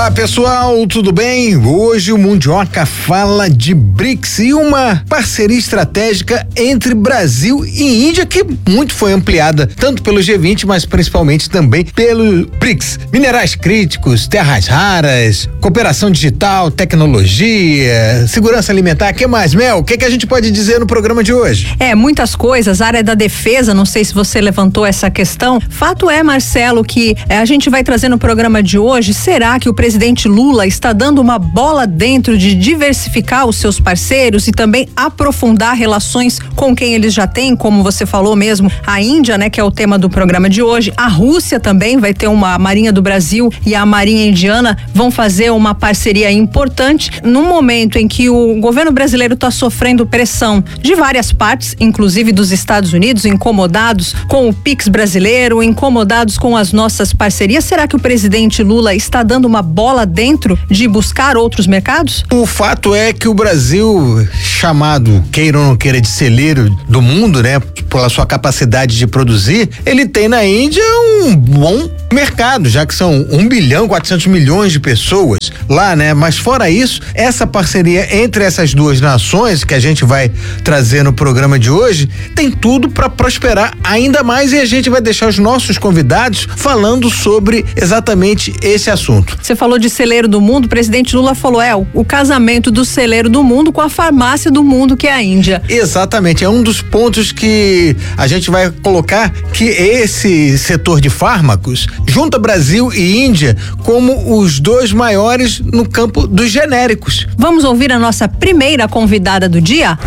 Olá pessoal, tudo bem? Hoje o Mundioca fala de BRICS e uma parceria estratégica entre Brasil e Índia que muito foi ampliada, tanto pelo G20, mas principalmente também pelo BRICS. Minerais críticos, terras raras, cooperação digital, tecnologia, segurança alimentar, que mais, Mel? O que a gente pode dizer no programa de hoje? Muitas coisas, área da defesa, não sei se você levantou essa questão. Fato é, Marcelo, que a gente vai trazer no programa de hoje, será que o presidente Lula está dando uma bola dentro de diversificar os seus parceiros e também aprofundar relações com quem eles já têm, como você falou mesmo, a Índia, né, que é o tema do programa de hoje. A Rússia também vai ter a Marinha do Brasil e a Marinha Indiana vão fazer uma parceria importante no momento em que o governo brasileiro está sofrendo pressão de várias partes, inclusive dos Estados Unidos, incomodados com o Pix brasileiro, incomodados com as nossas parcerias. Será que o presidente Lula está dando uma bola dentro de buscar outros mercados? O fato é que o Brasil, chamado, queira ou não queira, de celeiro do mundo, né, pela sua capacidade de produzir, ele tem na Índia um bom mercado, já que são 1,4 bilhão de pessoas lá, né? Mas fora isso, essa parceria entre essas duas nações que a gente vai trazer no programa de hoje tem tudo para prosperar ainda mais, e a gente vai deixar os nossos convidados falando sobre exatamente esse assunto. Você falou de celeiro do mundo, o presidente Lula falou, o casamento do celeiro do mundo com a farmácia do mundo, que é a Índia. Exatamente, é um dos pontos que a gente vai colocar, que esse setor de fármacos junta Brasil e Índia como os dois maiores no campo dos genéricos. Vamos ouvir a nossa primeira convidada do dia?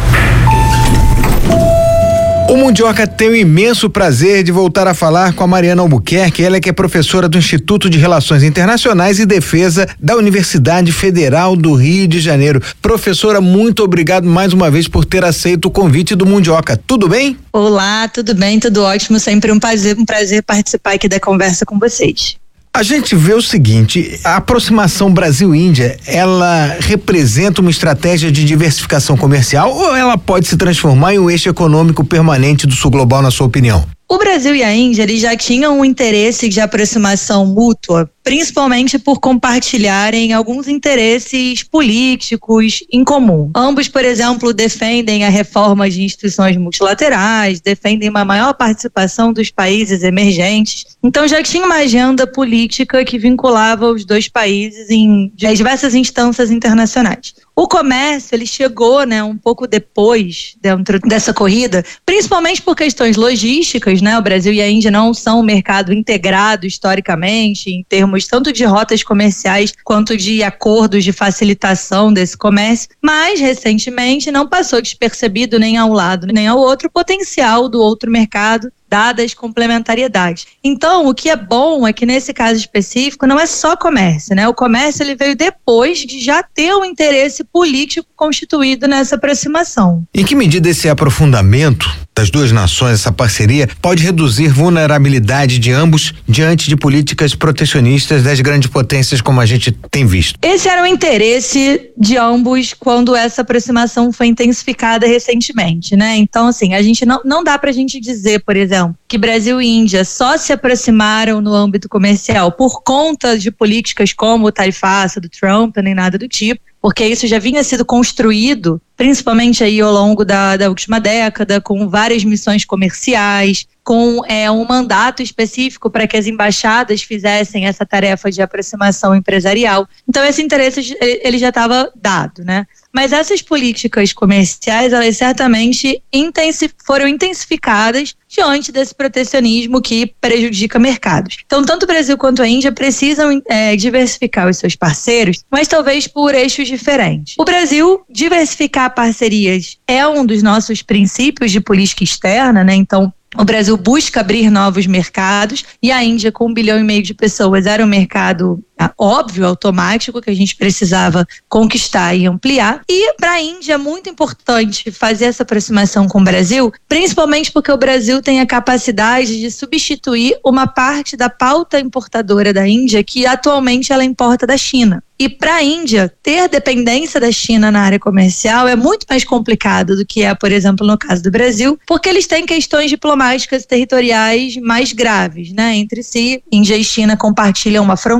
O Mundioca tem o imenso prazer de voltar a falar com a Mariana Albuquerque, ela que é professora do Instituto de Relações Internacionais e Defesa da Universidade Federal do Rio de Janeiro. Professora, muito obrigado mais uma vez por ter aceito o convite do Mundioca. Tudo bem? Olá, tudo bem, tudo ótimo, sempre um prazer participar aqui da conversa com vocês. A gente vê o seguinte, a aproximação Brasil-Índia, ela representa uma estratégia de diversificação comercial ou ela pode se transformar em um eixo econômico permanente do sul global, na sua opinião? O Brasil e a Índia, eles já tinham um interesse de aproximação mútua, principalmente por compartilharem alguns interesses políticos em comum. Ambos, por exemplo, defendem a reforma de instituições multilaterais, defendem uma maior participação dos países emergentes. Então já tinha uma agenda política que vinculava os dois países em diversas instâncias internacionais. O comércio, ele chegou, né, um pouco depois dentro dessa corrida, principalmente por questões logísticas, né? O Brasil e a Índia não são um mercado integrado historicamente, em termos tanto de rotas comerciais quanto de acordos de facilitação desse comércio, mas recentemente não passou despercebido nem ao lado nem ao outro o potencial do outro mercado, dadas complementariedades. Então, o que é bom é que nesse caso específico não é só comércio, né? O comércio, ele veio depois de já ter um interesse político constituído nessa aproximação. Em que medida esse aprofundamento das duas nações, essa parceria, pode reduzir vulnerabilidade de ambos diante de políticas protecionistas das grandes potências, como a gente tem visto? Esse era o interesse de ambos quando essa aproximação foi intensificada recentemente, né? Então, assim, a gente não dá pra gente dizer, por exemplo, que Brasil e Índia só se aproximaram no âmbito comercial por conta de políticas como o tarifaço do Trump, nem nada do tipo, porque isso já vinha sido construído, principalmente aí ao longo da última década, com várias missões comerciais, com um mandato específico para que as embaixadas fizessem essa tarefa de aproximação empresarial. Então esse interesse ele já estava dado, né? Mas essas políticas comerciais, elas certamente foram intensificadas diante desse protecionismo que prejudica mercados. Então, tanto o Brasil quanto a Índia precisam diversificar os seus parceiros, mas talvez por eixos diferentes. O Brasil, diversificar parcerias é um dos nossos princípios de política externa, né? Então, o Brasil busca abrir novos mercados e a Índia, com 1,5 bilhão de pessoas, era um mercado óbvio, automático, que a gente precisava conquistar e ampliar. E para a Índia é muito importante fazer essa aproximação com o Brasil, principalmente porque o Brasil tem a capacidade de substituir uma parte da pauta importadora da Índia, que atualmente ela importa da China. E para a Índia, ter dependência da China na área comercial é muito mais complicado do que é, por exemplo, no caso do Brasil, porque eles têm questões diplomáticas e territoriais mais graves, né, entre si. Índia e China compartilham uma fronteira.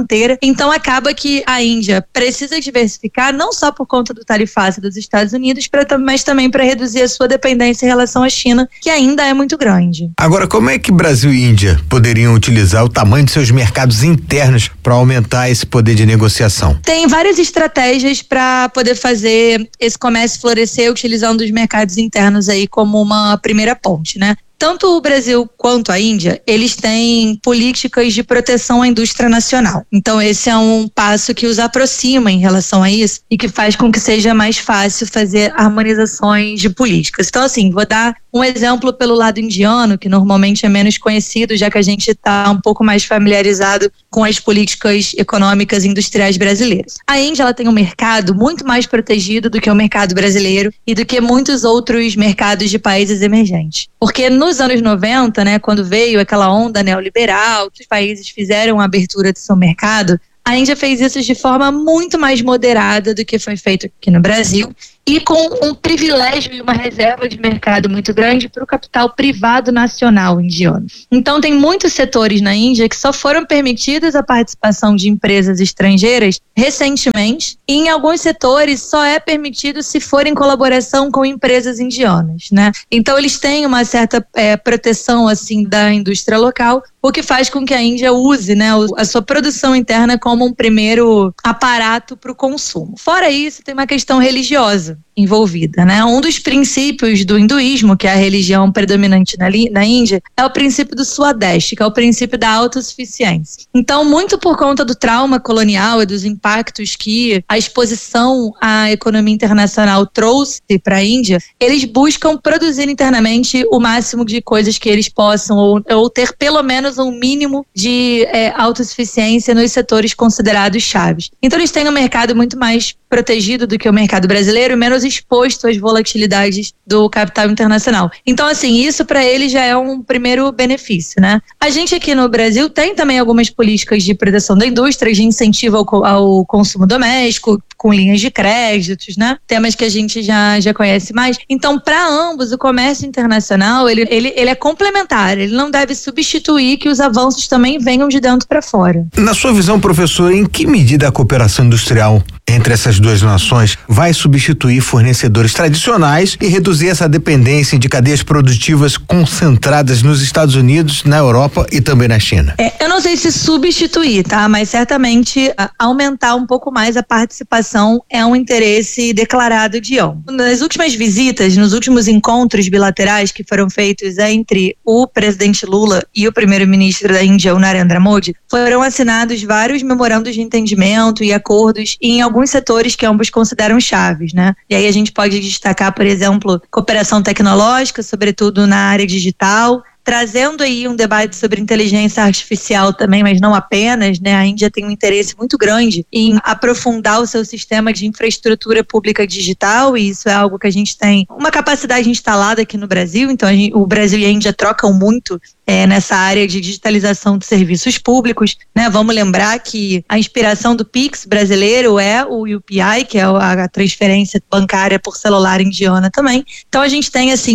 Então acaba que a Índia precisa diversificar não só por conta do tarifácio dos Estados Unidos, mas também para reduzir a sua dependência em relação à China, que ainda é muito grande. Agora, como é que Brasil e Índia poderiam utilizar o tamanho de seus mercados internos para aumentar esse poder de negociação? Tem várias estratégias para poder fazer esse comércio florescer utilizando os mercados internos aí como uma primeira ponte, né? Tanto o Brasil quanto a Índia, eles têm políticas de proteção à indústria nacional. Então esse é um passo que os aproxima em relação a isso e que faz com que seja mais fácil fazer harmonizações de políticas. Então assim, vou dar um exemplo pelo lado indiano, que normalmente é menos conhecido, já que a gente está um pouco mais familiarizado com as políticas econômicas e industriais brasileiras. A Índia, ela tem um mercado muito mais protegido do que o mercado brasileiro e do que muitos outros mercados de países emergentes. Porque nos anos 90, né, quando veio aquela onda neoliberal, que os países fizeram a abertura do seu mercado, a Índia fez isso de forma muito mais moderada do que foi feito aqui no Brasil e com um privilégio e uma reserva de mercado muito grande para o capital privado nacional indiano. Então tem muitos setores na Índia que só foram permitidas a participação de empresas estrangeiras recentemente e em alguns setores só é permitido se for em colaboração com empresas indianas, né? Então eles têm uma certa proteção assim da indústria local, o que faz com que a Índia use, né, a sua produção interna como um primeiro aparato para o consumo. Fora isso, tem uma questão religiosa envolvida, né? Um dos princípios do hinduísmo, que é a religião predominante na Índia, é o princípio do Swadeshti, que é o princípio da autossuficiência. Então, muito por conta do trauma colonial e dos impactos que a exposição à economia internacional trouxe para a Índia, eles buscam produzir internamente o máximo de coisas que eles possam ou ter pelo menos um mínimo de autossuficiência nos setores considerados chaves. Então, eles têm um mercado muito mais protegido do que o mercado brasileiro, menos exposto às volatilidades do capital internacional. Então, assim, isso para eles já é um primeiro benefício, né? A gente aqui no Brasil tem também algumas políticas de proteção da indústria, de incentivo ao consumo doméstico, com linhas de créditos, né? Temas que a gente já conhece mais. Então, para ambos, o comércio internacional, ele é complementar, ele não deve substituir que os avanços também venham de dentro para fora. Na sua visão, professor, em que medida a cooperação industrial entre essas duas nações vai substituir fornecedores tradicionais e reduzir essa dependência de cadeias produtivas concentradas nos Estados Unidos, na Europa e também na China? Eu não sei se substituir, tá? Mas certamente aumentar um pouco mais a participação é um interesse declarado de ambos. Nas últimas visitas, nos últimos encontros bilaterais que foram feitos entre o presidente Lula e o primeiro-ministro da Índia, o Narendra Modi, foram assinados vários memorandos de entendimento e acordos em alguns setores que ambos consideram chaves, né? E aí a gente pode destacar, por exemplo, cooperação tecnológica, sobretudo na área digital, trazendo aí um debate sobre inteligência artificial também, mas não apenas, né? A Índia tem um interesse muito grande em aprofundar o seu sistema de infraestrutura pública digital, e isso é algo que a gente tem uma capacidade instalada aqui no Brasil. Então o Brasil e a Índia trocam muito nessa área de digitalização de serviços públicos, né? Vamos lembrar que a inspiração do Pix brasileiro é o UPI, que é a transferência bancária por celular indiana também. Então a gente tem assim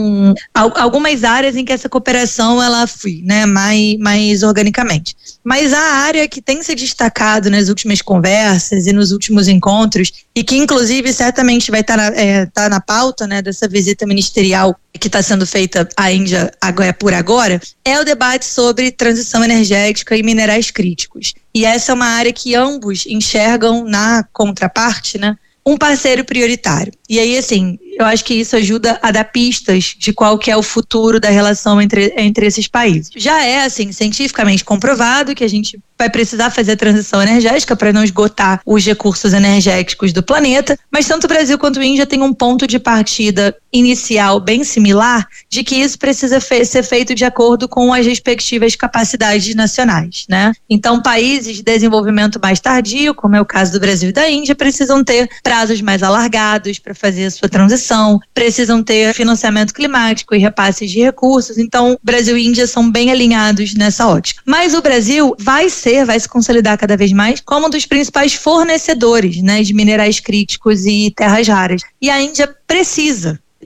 algumas áreas em que essa cooperação ela flui, né, mais organicamente. Mas a área que tem se destacado nas últimas conversas e nos últimos encontros, e que inclusive certamente vai estar na pauta, né, dessa visita ministerial que está sendo feita à Índia por agora, é o debate sobre transição energética e minerais críticos. E essa é uma área que ambos enxergam na contraparte, né, um parceiro prioritário. E aí, assim, eu acho que isso ajuda a dar pistas de qual que é o futuro da relação entre esses países. Já é, assim, cientificamente comprovado que a gente vai precisar fazer a transição energética para não esgotar os recursos energéticos do planeta, mas tanto o Brasil quanto a Índia têm um ponto de partida inicial bem similar de que isso precisa ser feito de acordo com as respectivas capacidades nacionais, né? Então, países de desenvolvimento mais tardio, como é o caso do Brasil e da Índia, precisam ter prazos mais alargados para fazer a sua transição, precisam ter financiamento climático e repasses de recursos. Então, Brasil e Índia são bem alinhados nessa ótica. Mas o Brasil vai se consolidar cada vez mais como um dos principais fornecedores, né, de minerais críticos e terras raras. E a Índia precisa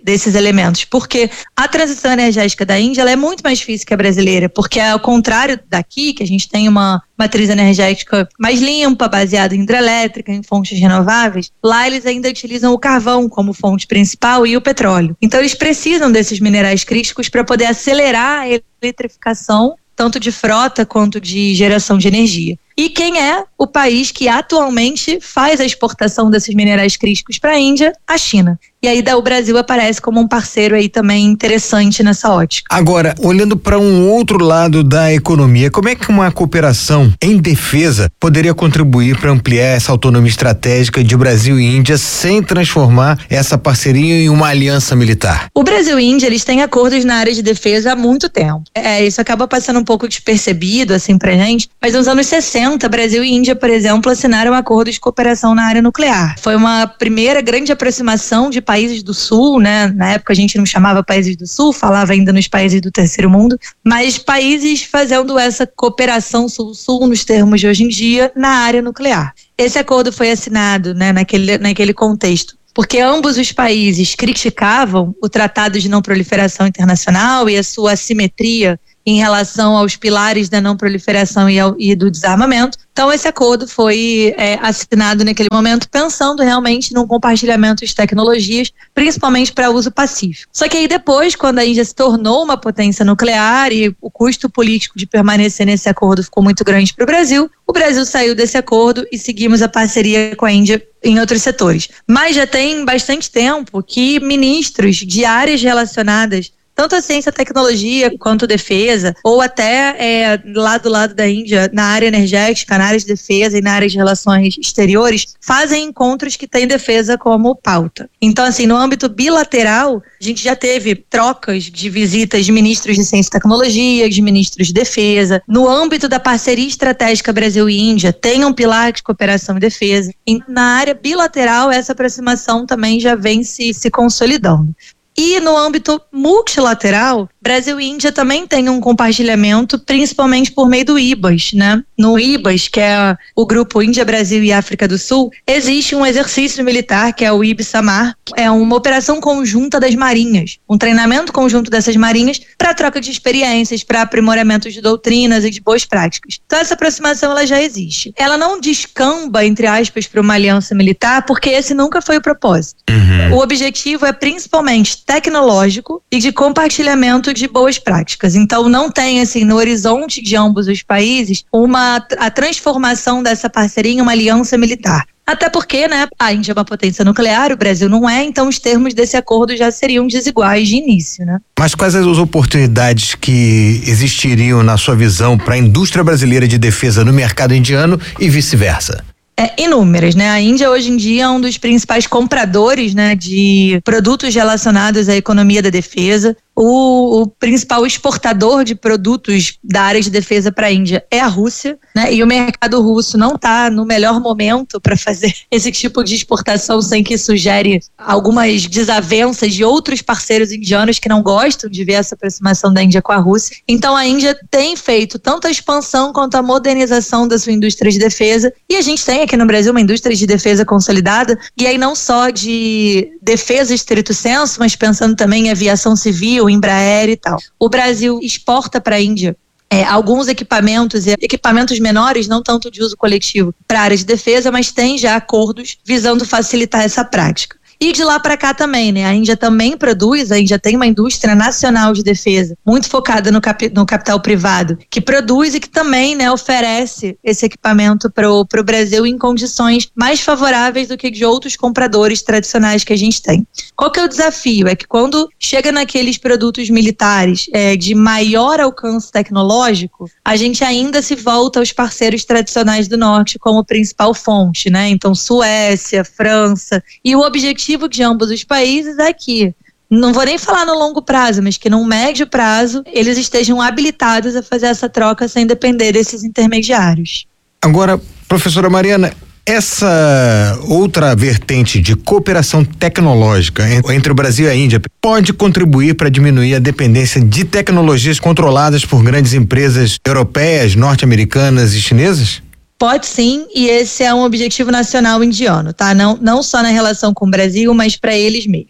desses elementos, porque a transição energética da Índia ela é muito mais difícil que a brasileira, porque ao contrário daqui, que a gente tem uma matriz energética mais limpa, baseada em hidrelétrica, em fontes renováveis, lá eles ainda utilizam o carvão como fonte principal e o petróleo. Então eles precisam desses minerais críticos para poder acelerar a eletrificação, tanto de frota quanto de geração de energia. E quem é o país que atualmente faz a exportação desses minerais críticos para a Índia? A China. E aí o Brasil aparece como um parceiro aí também interessante nessa ótica. Agora, olhando para um outro lado da economia, como é que uma cooperação em defesa poderia contribuir para ampliar essa autonomia estratégica de Brasil e Índia sem transformar essa parceria em uma aliança militar? O Brasil e a Índia, eles têm acordos na área de defesa há muito tempo. Isso acaba passando um pouco despercebido, assim, pra gente, mas nos anos 60, Brasil e Índia, por exemplo, assinaram acordos de cooperação na área nuclear. Foi uma primeira grande aproximação de países do Sul, né? Na época a gente não chamava países do Sul, falava ainda nos países do terceiro mundo, mas países fazendo essa cooperação Sul-Sul nos termos de hoje em dia na área nuclear. Esse acordo foi assinado, né, naquele contexto, porque ambos os países criticavam o Tratado de Não Proliferação Internacional e a sua assimetria em relação aos pilares da não proliferação e do desarmamento. Então esse acordo foi assinado naquele momento pensando realmente num compartilhamento de tecnologias, principalmente para uso pacífico. Só que aí depois, quando a Índia se tornou uma potência nuclear e o custo político de permanecer nesse acordo ficou muito grande para o Brasil saiu desse acordo e seguimos a parceria com a Índia em outros setores. Mas já tem bastante tempo que ministros de áreas relacionadas tanto a ciência e tecnologia quanto defesa, ou até lá do lado da Índia, na área energética, na área de defesa e na área de relações exteriores, fazem encontros que têm defesa como pauta. Então, assim, no âmbito bilateral, a gente já teve trocas de visitas de ministros de ciência e tecnologia, de ministros de defesa. No âmbito da parceria estratégica Brasil e Índia, tem um pilar de cooperação e defesa. E na área bilateral, essa aproximação também já vem se consolidando. E no âmbito multilateral, Brasil e Índia também têm um compartilhamento, principalmente por meio do IBAS, né? No IBAS, que é o grupo Índia, Brasil e África do Sul, existe um exercício militar, que é o IB-SAMAR, é uma operação conjunta das marinhas, um treinamento conjunto dessas marinhas para troca de experiências, para aprimoramento de doutrinas e de boas práticas. Então essa aproximação ela já existe. Ela não descamba, entre aspas, para uma aliança militar, porque esse nunca foi o propósito. O objetivo é principalmente tecnológico e de compartilhamento de boas práticas. Então não tem, assim, no horizonte de ambos os países a transformação dessa parceria em uma aliança militar. Até porque, né, a Índia é uma potência nuclear, o Brasil não é, então os termos desse acordo já seriam desiguais de início, né? Mas quais as oportunidades que existiriam, na sua visão, para a indústria brasileira de defesa no mercado indiano e vice-versa? Inúmeras, né? A Índia hoje em dia é um dos principais compradores, né, de produtos relacionados à economia da defesa. O principal exportador de produtos da área de defesa para a Índia é a Rússia, né? E o mercado russo não está no melhor momento para fazer esse tipo de exportação sem que isso gere algumas desavenças de outros parceiros indianos que não gostam de ver essa aproximação da Índia com a Rússia. Então a Índia tem feito tanto a expansão quanto a modernização da sua indústria de defesa, e a gente tem aqui no Brasil uma indústria de defesa consolidada, e aí não só de defesa estrito senso, mas pensando também em aviação civil, Embraer e tal. O Brasil exporta para a Índia alguns equipamentos e equipamentos menores, não tanto de uso coletivo, para a área de defesa, mas tem já acordos visando facilitar essa prática. E de lá para cá também, né? A Índia também produz, a Índia tem uma indústria nacional de defesa, muito focada no capital privado, que produz e que também, né, oferece esse equipamento pro Brasil em condições mais favoráveis do que de outros compradores tradicionais que a gente tem. Qual que é o desafio? É que quando chega naqueles produtos militares de maior alcance tecnológico, a gente ainda se volta aos parceiros tradicionais do Norte como principal fonte, né? Então, Suécia, França, e o objetivo de ambos os países é que, não vou nem falar no longo prazo, mas que no médio prazo eles estejam habilitados a fazer essa troca sem depender desses intermediários. Agora, professora Mariana, essa outra vertente de cooperação tecnológica entre o Brasil e a Índia pode contribuir para diminuir a dependência de tecnologias controladas por grandes empresas europeias, norte-americanas e chinesas? Pode sim, e esse é um objetivo nacional indiano, tá? Não só na relação com o Brasil, mas para eles mesmos.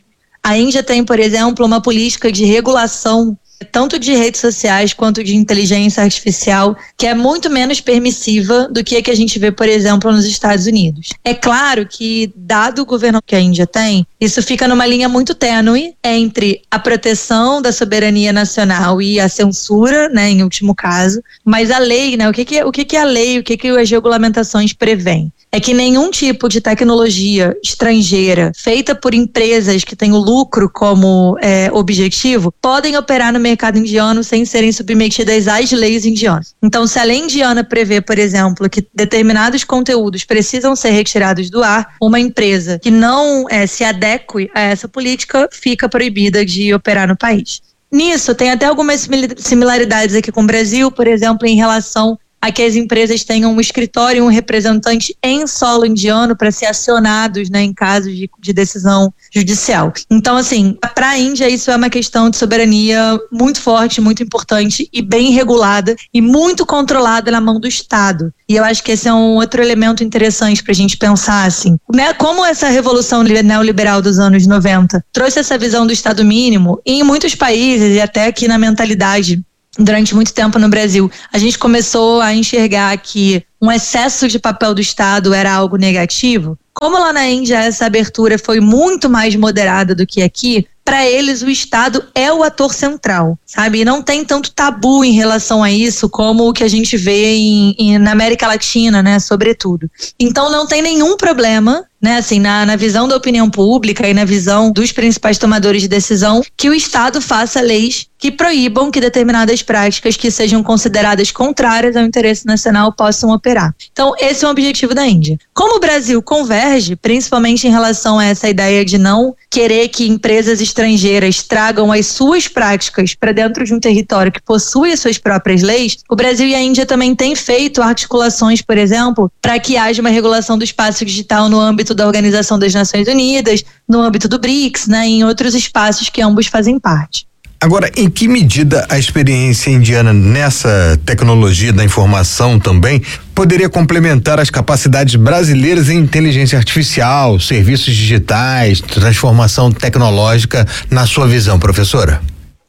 A Índia tem, por exemplo, uma política de regulação tanto de redes sociais quanto de inteligência artificial, que é muito menos permissiva do que a gente vê, por exemplo, nos Estados Unidos. É claro que, dado o governo que a Índia tem, isso fica numa linha muito tênue entre a proteção da soberania nacional e a censura, né, em último caso, mas a lei, né, o que é a lei, o que as regulamentações prevêem? É que nenhum tipo de tecnologia estrangeira feita por empresas que têm o lucro como objetivo podem operar no mercado indiano sem serem submetidas às leis indianas. Então, se a lei indiana prevê, por exemplo, que determinados conteúdos precisam ser retirados do ar, uma empresa que não se adeque a essa política fica proibida de operar no país. Nisso, tem até algumas similaridades aqui com o Brasil, por exemplo, em relação a que as empresas tenham um escritório e um representante em solo indiano para ser acionados, né, em casos de decisão judicial. Então, assim, para a Índia isso é uma questão de soberania muito forte, muito importante e bem regulada e muito controlada na mão do Estado. E eu acho que esse é um outro elemento interessante para a gente pensar, assim, né, como essa revolução neoliberal dos anos 90 trouxe essa visão do Estado mínimo e em muitos países e até aqui na mentalidade durante muito tempo no Brasil, a gente começou a enxergar que um excesso de papel do Estado era algo negativo. Como lá na Índia essa abertura foi muito mais moderada do que aqui, para eles o Estado é o ator central, sabe? E não tem tanto tabu em relação a isso como o que a gente vê na América Latina, né, sobretudo. Então não tem nenhum problema, né, assim, na visão da opinião pública e na visão dos principais tomadores de decisão, que o Estado faça leis que proíbam que determinadas práticas que sejam consideradas contrárias ao interesse nacional possam operar. Então, esse é o objetivo da Índia. Como o Brasil converge, principalmente em relação a essa ideia de não querer que empresas estrangeiras tragam as suas práticas para dentro de um território que possui as suas próprias leis, o Brasil e a Índia também têm feito articulações, por exemplo, para que haja uma regulação do espaço digital no âmbito da Organização das Nações Unidas, no âmbito do BRICS, né, em outros espaços que ambos fazem parte. Agora, em que medida a experiência indiana nessa tecnologia da informação também poderia complementar as capacidades brasileiras em inteligência artificial, serviços digitais, transformação tecnológica, na sua visão, professora?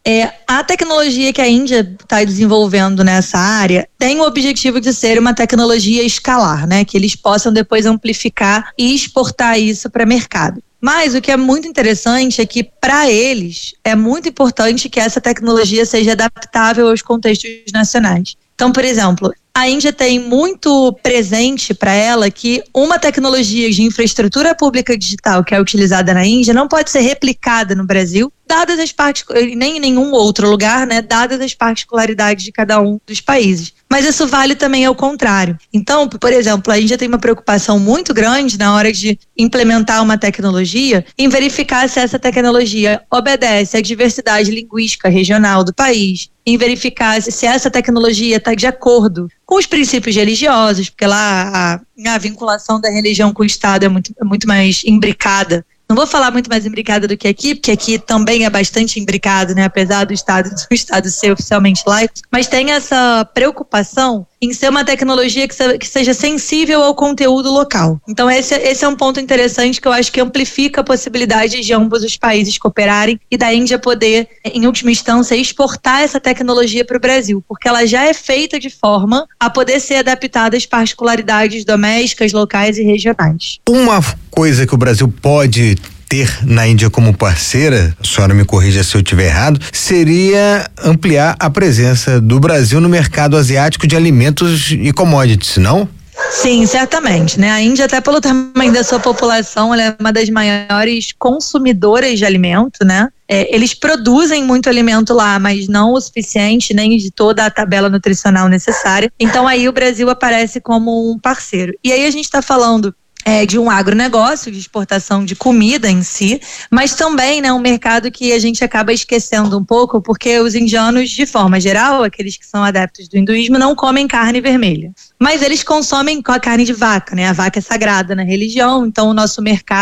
A tecnologia que a Índia está desenvolvendo nessa área tem o objetivo de ser uma tecnologia escalar, né? Que eles possam depois amplificar e exportar isso para mercado. Mas o que é muito interessante é que, para eles, é muito importante que essa tecnologia seja adaptável aos contextos nacionais. Então, por exemplo, a Índia tem muito presente para ela que uma tecnologia de infraestrutura pública digital que é utilizada na Índia não pode ser replicada no Brasil, dadas as nem em nenhum outro lugar, né, dadas as particularidades de cada um dos países. Mas isso vale também ao contrário. Então, por exemplo, a Índia tem uma preocupação muito grande na hora de implementar uma tecnologia em verificar se essa tecnologia obedece à diversidade linguística regional do país, em verificar se essa tecnologia está de acordo com os princípios religiosos, porque lá a vinculação da religião com o Estado é muito mais imbricada. Não vou falar muito mais imbricada do que aqui, porque aqui também é bastante imbricado, né? Apesar do Estado ser oficialmente laico, mas tem essa preocupação em ser uma tecnologia que seja sensível ao conteúdo local. Então esse é um ponto interessante que eu acho que amplifica a possibilidade de ambos os países cooperarem e da Índia poder, em última instância, exportar essa tecnologia para o Brasil, porque ela já é feita de forma a poder ser adaptada às particularidades domésticas, locais e regionais. Uma coisa que o Brasil pode ter na Índia como parceira, a senhora me corrija se eu estiver errado, seria ampliar a presença do Brasil no mercado asiático de alimentos e commodities, não? Sim, certamente, né? A Índia, até pelo tamanho da sua população, ela é uma das maiores consumidoras de alimento, né? Eles produzem muito alimento lá, mas não o suficiente, nem de toda a tabela nutricional necessária. Então aí o Brasil aparece como um parceiro. E aí a gente está falando de um agronegócio, de exportação de comida em si, mas também, né, um mercado que a gente acaba esquecendo um pouco, porque os indianos, de forma geral, aqueles que são adeptos do hinduísmo, não comem carne vermelha. Mas eles consomem com a carne de vaca, né? A vaca é sagrada na religião, então o nosso mercado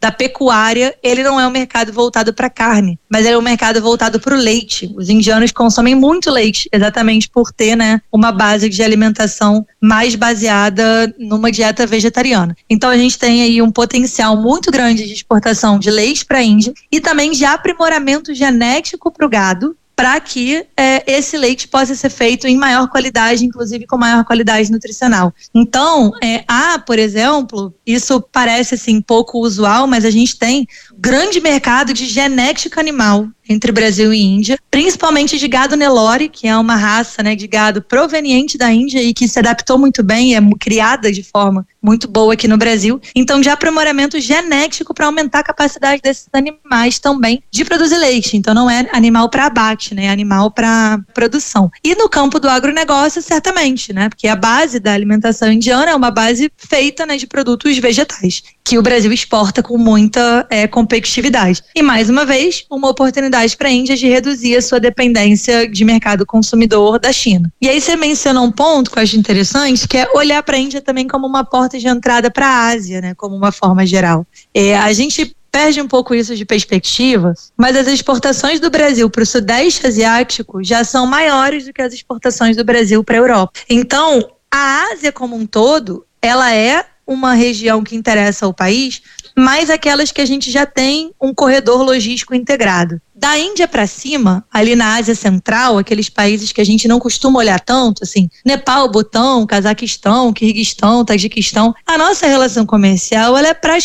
da pecuária, ele não é um mercado voltado para carne, mas ele é um mercado voltado para o leite. Os indianos consomem muito leite, exatamente por ter, né, uma base de alimentação mais baseada numa dieta vegetariana. Então a gente tem aí um potencial muito grande de exportação de leite para a Índia e também de aprimoramento genético para o gado, para que esse leite possa ser feito em maior qualidade, inclusive com maior qualidade nutricional. Então, por exemplo, isso parece assim pouco usual, mas a gente tem grande mercado de genética animal entre Brasil e Índia, principalmente de gado Nelore, que é uma raça, né, de gado proveniente da Índia e que se adaptou muito bem e é criada de forma muito boa aqui no Brasil. Então, de aprimoramento genético para aumentar a capacidade desses animais também de produzir leite. Então, não é animal para abate, né, é animal para produção. E no campo do agronegócio, certamente, né, porque a base da alimentação indiana é uma base feita, né, de produtos vegetais, que o Brasil exporta com muita competitividade. E, mais uma vez, uma oportunidade para a Índia de reduzir a sua dependência de mercado consumidor da China. E aí você menciona um ponto que eu acho interessante, que é olhar para a Índia também como uma porta de entrada para a Ásia, né, como uma forma geral. A gente perde um pouco isso de perspectiva, mas as exportações do Brasil para o Sudeste Asiático já são maiores do que as exportações do Brasil para a Europa. Então, a Ásia como um todo, ela é uma região que interessa ao país, mas aquelas que a gente já tem um corredor logístico integrado. Da Índia para cima, ali na Ásia Central, aqueles países que a gente não costuma olhar tanto, assim, Nepal, Butão, Cazaquistão, Quirguistão, Tajiquistão, a nossa relação comercial ela é